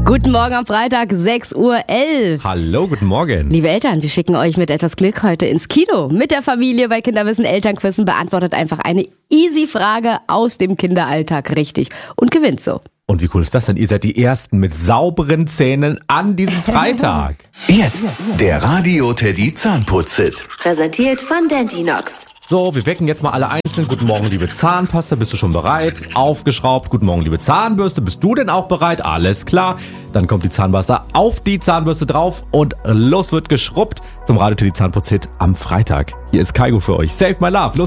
Guten Morgen am Freitag, 6:11 Uhr. Hallo, guten Morgen. Liebe Eltern, wir schicken euch mit etwas Glück heute ins Kino. Mit der Familie bei Kinderwissen Elternquissen beantwortet einfach eine easy Frage aus dem Kinderalltag richtig und gewinnt so. Und wie cool ist das denn? Ihr seid die Ersten mit sauberen Zähnen an diesem Freitag. Jetzt der Radio Teddy Zahnputz-Hit. Präsentiert von Dentinox. So, wir wecken jetzt mal alle einzeln. Guten Morgen, liebe Zahnpasta. Bist du schon bereit? Aufgeschraubt. Guten Morgen, liebe Zahnbürste. Bist du denn auch bereit? Alles klar. Dann kommt die Zahnpasta auf die Zahnbürste drauf und los wird geschrubbt zum Radio Teddy Zahnputz-Hit am Freitag. Hier ist Kaigo für euch. Save my love. Los